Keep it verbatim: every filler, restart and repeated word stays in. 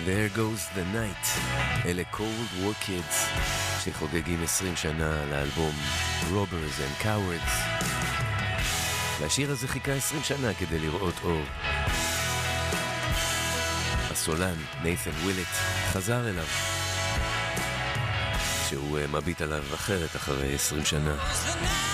There goes the night. אלה Cold War Kids שחוגגים עשרים שנה לאלבום Robbers and Cowards. והשיר הזה חיכה עשרים שנה כדי לראות אור. הסולן נייתן ווילט חזר אליו שהוא מביט עליו אחרת אחרי עשרים שנה.